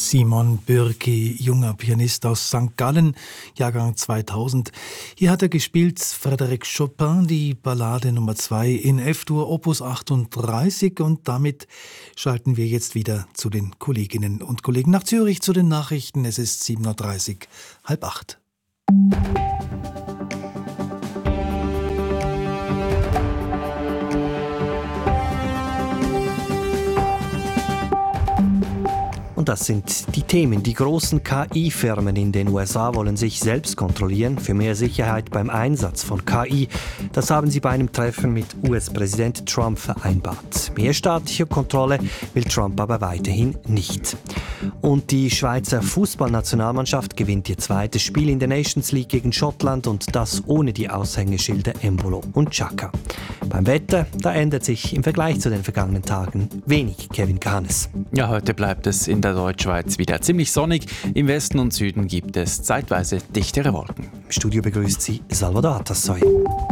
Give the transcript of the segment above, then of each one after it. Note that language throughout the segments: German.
Simon Bürki, junger Pianist aus St. Gallen, Jahrgang 2000. Hier hat er gespielt Frédéric Chopin, die Ballade Nummer 2 in F-Dur, Opus 38. Und damit schalten wir jetzt wieder zu den Kolleginnen und Kollegen nach Zürich zu den Nachrichten. Es ist 7.30 Uhr, 7:30. Und das sind die Themen. Die großen KI-Firmen in den USA wollen sich selbst kontrollieren für mehr Sicherheit beim Einsatz von KI. Das haben sie bei einem Treffen mit US-Präsident Trump vereinbart. Mehr staatliche Kontrolle will Trump aber weiterhin nicht. Und die Schweizer Fußballnationalmannschaft gewinnt ihr zweites Spiel in der Nations League gegen Schottland und das ohne die Aushängeschilder Embolo und Xhaka. Beim Wetter, da ändert sich im Vergleich zu den vergangenen Tagen wenig. Kevin Kahnes. Ja, heute bleibt es in der Deutschschweiz wieder ziemlich sonnig. Im Westen und Süden gibt es zeitweise dichtere Wolken. Im Studio begrüßt sie Salvador Atassoy.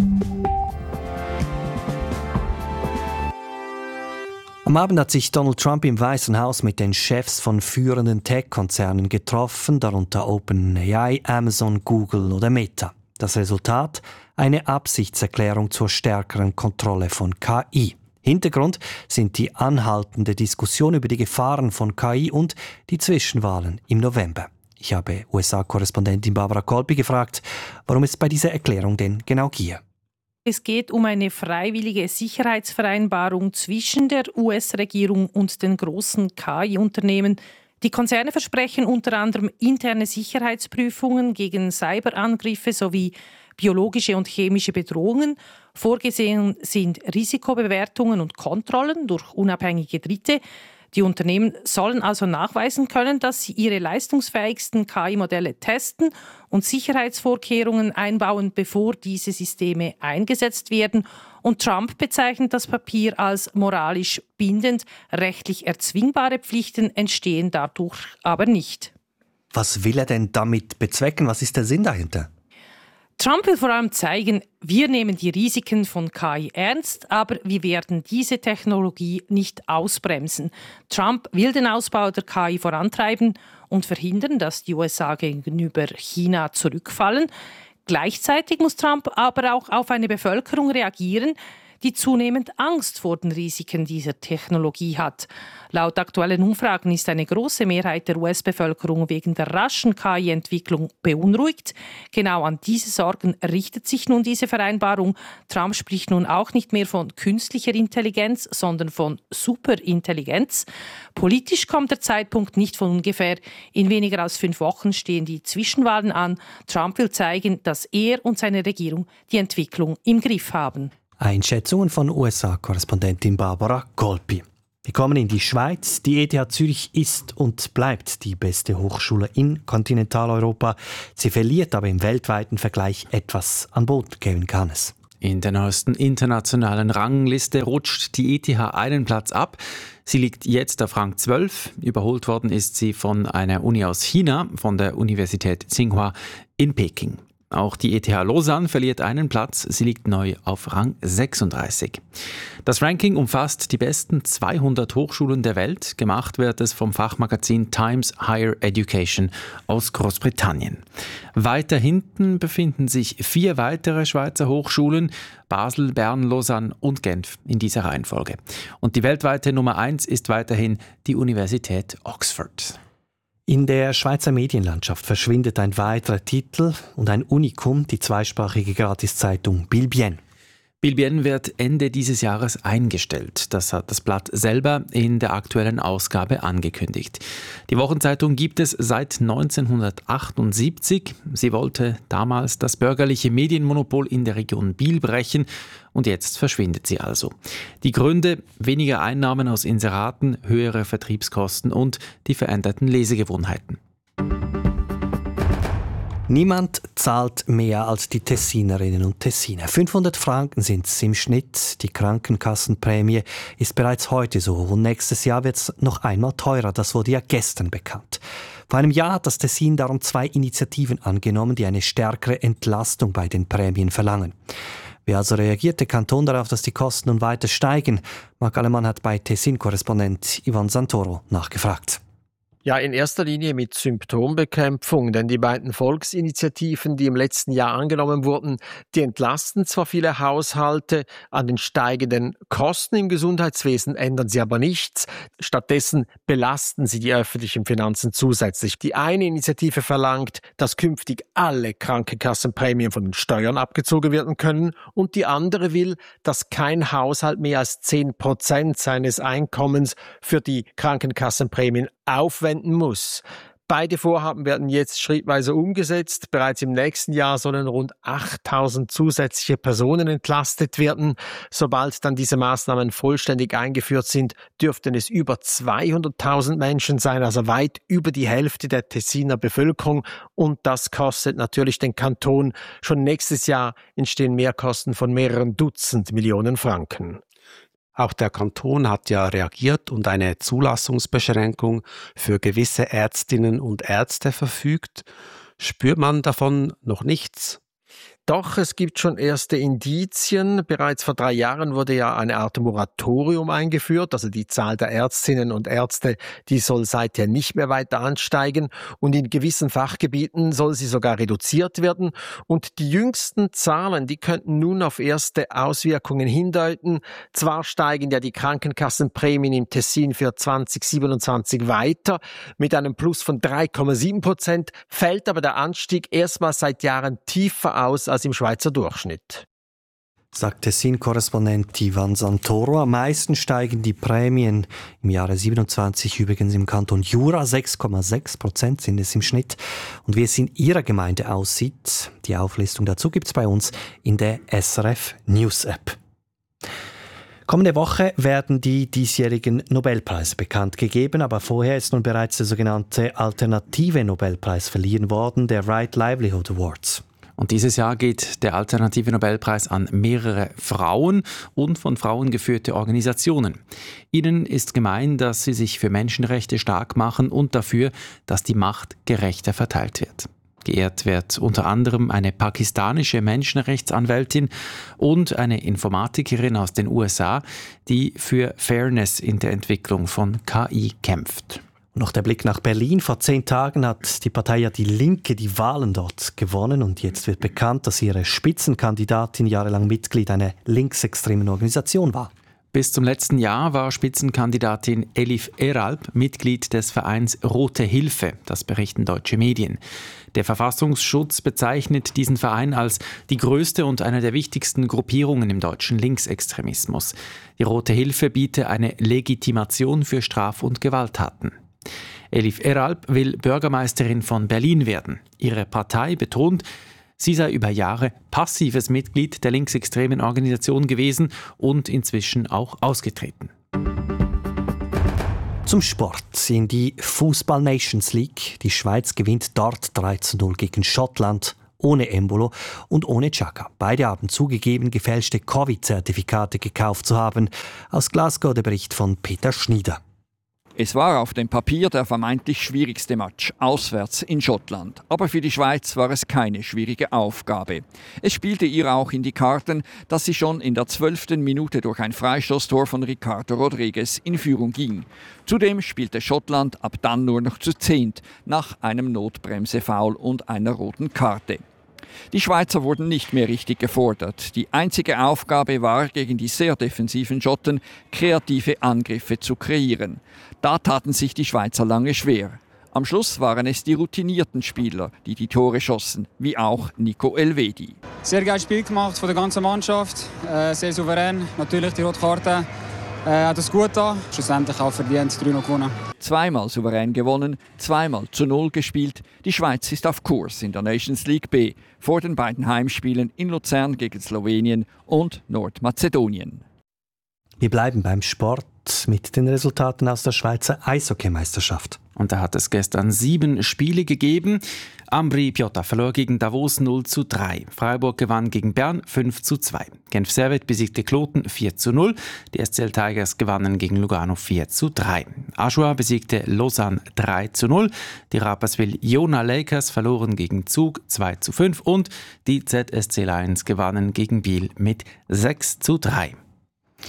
Am Abend hat sich Donald Trump im Weißen Haus mit den Chefs von führenden Tech-Konzernen getroffen, darunter OpenAI, Amazon, Google oder Meta. Das Resultat? Eine Absichtserklärung zur stärkeren Kontrolle von KI. Hintergrund sind die anhaltende Diskussion über die Gefahren von KI und die Zwischenwahlen im November. Ich habe USA-Korrespondentin Barbara Kolpi gefragt, warum es bei dieser Erklärung denn genau gehe. Es geht um eine freiwillige Sicherheitsvereinbarung zwischen der US-Regierung und den großen KI-Unternehmen. Die Konzerne versprechen unter anderem interne Sicherheitsprüfungen gegen Cyberangriffe sowie biologische und chemische Bedrohungen. Vorgesehen sind Risikobewertungen und Kontrollen durch unabhängige Dritte. Die Unternehmen sollen also nachweisen können, dass sie ihre leistungsfähigsten KI-Modelle testen und Sicherheitsvorkehrungen einbauen, bevor diese Systeme eingesetzt werden. Und Trump bezeichnet das Papier als moralisch bindend. Rechtlich erzwingbare Pflichten entstehen dadurch aber nicht. Was will er denn damit bezwecken? Was ist der Sinn dahinter? Trump will vor allem zeigen, wir nehmen die Risiken von KI ernst, aber wir werden diese Technologie nicht ausbremsen. Trump will den Ausbau der KI vorantreiben und verhindern, dass die USA gegenüber China zurückfallen. Gleichzeitig muss Trump aber auch auf eine Bevölkerung reagieren, die zunehmend Angst vor den Risiken dieser Technologie hat. Laut aktuellen Umfragen ist eine große Mehrheit der US-Bevölkerung wegen der raschen KI-Entwicklung beunruhigt. Genau an diese Sorgen richtet sich nun diese Vereinbarung. Trump spricht nun auch nicht mehr von künstlicher Intelligenz, sondern von Superintelligenz. Politisch kommt der Zeitpunkt nicht von ungefähr. In weniger als 5 Wochen stehen die Zwischenwahlen an. Trump will zeigen, dass er und seine Regierung die Entwicklung im Griff haben. Einschätzungen von USA-Korrespondentin Barbara Kolpi. Wir kommen in die Schweiz. Die ETH Zürich ist und bleibt die beste Hochschule in Kontinentaleuropa. Sie verliert aber im weltweiten Vergleich etwas an Boden. Kevin Kahnes. In der neuesten internationalen Rangliste rutscht die ETH einen Platz ab. Sie liegt jetzt auf Rang 12. Überholt worden ist sie von einer Uni aus China, von der Universität Tsinghua in Peking. Auch die ETH Lausanne verliert einen Platz, sie liegt neu auf Rang 36. Das Ranking umfasst die besten 200 Hochschulen der Welt. Gemacht wird es vom Fachmagazin Times Higher Education aus Großbritannien. Weiter hinten befinden sich 4 weitere Schweizer Hochschulen, Basel, Bern, Lausanne und Genf in dieser Reihenfolge. Und die weltweite Nummer 1 ist weiterhin die Universität Oxford. In der Schweizer Medienlandschaft verschwindet ein weiterer Titel und ein Unikum, die zweisprachige Gratiszeitung Bilbien. Bilbien wird Ende dieses Jahres eingestellt. Das hat das Blatt selber in der aktuellen Ausgabe angekündigt. Die Wochenzeitung gibt es seit 1978. Sie wollte damals das bürgerliche Medienmonopol in der Region Biel brechen und jetzt verschwindet sie also. Die Gründe: weniger Einnahmen aus Inseraten, höhere Vertriebskosten und die veränderten Lesegewohnheiten. Niemand zahlt mehr als die Tessinerinnen und Tessiner. 500 Franken sind es im Schnitt. Die Krankenkassenprämie ist bereits heute so hoch und nächstes Jahr wird es noch einmal teurer. Das wurde ja gestern bekannt. Vor einem Jahr hat das Tessin darum 2 Initiativen angenommen, die eine stärkere Entlastung bei den Prämien verlangen. Wie also reagiert der Kanton darauf, dass die Kosten nun weiter steigen? Marc Allemann hat bei Tessin-Korrespondent Ivan Santoro nachgefragt. Ja, in erster Linie mit Symptombekämpfung, denn die beiden Volksinitiativen, die im letzten Jahr angenommen wurden, die entlasten zwar viele Haushalte, an den steigenden Kosten im Gesundheitswesen ändern sie aber nichts. Stattdessen belasten sie die öffentlichen Finanzen zusätzlich. Die eine Initiative verlangt, dass künftig alle Krankenkassenprämien von den Steuern abgezogen werden können, und die andere will, dass kein Haushalt mehr als 10% seines Einkommens für die Krankenkassenprämien aufwenden muss. Beide Vorhaben werden jetzt schrittweise umgesetzt. Bereits im nächsten Jahr sollen rund 8.000 zusätzliche Personen entlastet werden. Sobald dann diese Maßnahmen vollständig eingeführt sind, dürften es über 200.000 Menschen sein, also weit über die Hälfte der Tessiner Bevölkerung. Und das kostet natürlich den Kanton. Schon nächstes Jahr entstehen Mehrkosten von mehreren Dutzend Millionen Franken. Auch der Kanton hat ja reagiert und eine Zulassungsbeschränkung für gewisse Ärztinnen und Ärzte verfügt. Spürt man davon noch nichts? Doch, es gibt schon erste Indizien. Bereits vor 3 Jahren wurde ja eine Art Moratorium eingeführt. Also die Zahl der Ärztinnen und Ärzte, die soll seither nicht mehr weiter ansteigen. Und in gewissen Fachgebieten soll sie sogar reduziert werden. Und die jüngsten Zahlen, die könnten nun auf erste Auswirkungen hindeuten. Zwar steigen ja die Krankenkassenprämien im Tessin für 2027 weiter mit einem Plus von 3,7%, fällt aber der Anstieg erstmals seit Jahren tiefer aus als im Schweizer Durchschnitt. Sagt Tessin-Korrespondent Ivan Santoro. Am meisten steigen die Prämien im Jahre 27 übrigens im Kanton Jura. 6,6% sind es im Schnitt. Und wie es in Ihrer Gemeinde aussieht, die Auflistung dazu gibt es bei uns in der SRF News App. Kommende Woche werden die diesjährigen Nobelpreise bekannt gegeben, aber vorher ist nun bereits der sogenannte alternative Nobelpreis verliehen worden, der Right Livelihood Awards. Und dieses Jahr geht der alternative Nobelpreis an mehrere Frauen und von Frauen geführte Organisationen. Ihnen ist gemein, dass sie sich für Menschenrechte stark machen und dafür, dass die Macht gerechter verteilt wird. Geehrt wird unter anderem eine pakistanische Menschenrechtsanwältin und eine Informatikerin aus den USA, die für Fairness in der Entwicklung von KI kämpft. Noch der Blick nach Berlin. Vor 10 Tagen hat die Partei ja Die Linke die Wahlen dort gewonnen und jetzt wird bekannt, dass ihre Spitzenkandidatin jahrelang Mitglied einer linksextremen Organisation war. Bis zum letzten Jahr war Spitzenkandidatin Elif Eralp Mitglied des Vereins Rote Hilfe, das berichten deutsche Medien. Der Verfassungsschutz bezeichnet diesen Verein als die größte und eine der wichtigsten Gruppierungen im deutschen Linksextremismus. Die Rote Hilfe biete eine Legitimation für Straf- und Gewalttaten. Elif Eralp will Bürgermeisterin von Berlin werden. Ihre Partei betont, sie sei über Jahre passives Mitglied der linksextremen Organisation gewesen und inzwischen auch ausgetreten. Zum Sport in die Fußball Nations League. Die Schweiz gewinnt dort 3:0 gegen Schottland. Ohne Embolo und ohne Xhaka. Beide haben zugegeben, gefälschte Covid-Zertifikate gekauft zu haben. Aus Glasgow der Bericht von Peter Schnieder. Es war auf dem Papier der vermeintlich schwierigste Match, auswärts in Schottland. Aber für die Schweiz war es keine schwierige Aufgabe. Es spielte ihr auch in die Karten, dass sie schon in der 12. Minute durch ein Freistoßtor von Ricardo Rodriguez in Führung ging. Zudem spielte Schottland ab dann nur noch zu 10 nach einem Notbremse-Foul und einer roten Karte. Die Schweizer wurden nicht mehr richtig gefordert. Die einzige Aufgabe war, gegen die sehr defensiven Schotten kreative Angriffe zu kreieren. Da taten sich die Schweizer lange schwer. Am Schluss waren es die routinierten Spieler, die die Tore schossen, wie auch Nico Elvedi. Sehr geiles Spiel gemacht von der ganzen Mannschaft, sehr souverän. Natürlich die rote Karte hat es gut getan. Schlussendlich auch verdient 3-0 gewonnen. Zweimal souverän gewonnen, 2-0 gespielt. Die Schweiz ist auf Kurs in der Nations League B vor den beiden Heimspielen in Luzern gegen Slowenien und Nordmazedonien. Wir bleiben beim Sport mit den Resultaten aus der Schweizer Eishockeymeisterschaft. Und da hat es gestern 7 Spiele gegeben. Ambri Piotta verlor gegen Davos 0:3. Freiburg gewann gegen Bern 5:2. Genf Servette besiegte Kloten 4:0. Die SCL Tigers gewannen gegen Lugano 4:3. Aschua besiegte Lausanne 3:0. Die Rapperswil-Jona Lakers verloren gegen Zug 2:5. Und die ZSC Lions gewannen gegen Biel mit 6:3.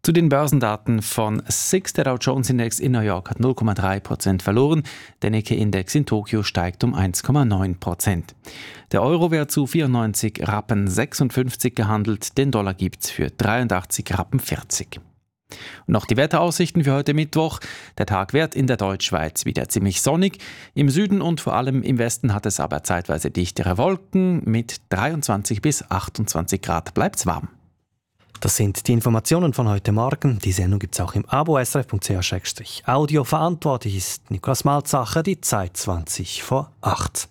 Zu den Börsendaten von SIX, der Dow Jones Index in New York hat 0,3% verloren, der Nikkei-Index in Tokio steigt um 1,9%. Der Euro wird zu 94,56 Rappen gehandelt, den Dollar gibt's für 83,40 Rappen. Und noch die Wetteraussichten für heute Mittwoch. Der Tag wird in der Deutschschweiz wieder ziemlich sonnig. Im Süden und vor allem im Westen hat es aber zeitweise dichtere Wolken. Mit 23 bis 28 Grad bleibt's warm. Das sind die Informationen von heute Morgen. Die Sendung gibt es auch im Abo srf.ch/audio. Verantwortlich ist Nikolaus Malzacher, die Zeit 20 vor 8.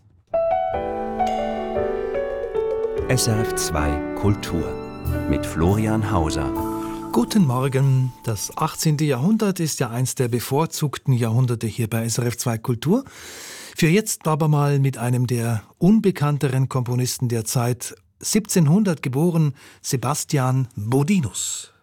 SRF 2 Kultur mit Florian Hauser. Guten Morgen. Das 18. Jahrhundert ist ja eins der bevorzugten Jahrhunderte hier bei SRF 2 Kultur. Für jetzt aber mal mit einem der unbekannteren Komponisten der Zeit, 1700 geboren, Sebastian Bodinus.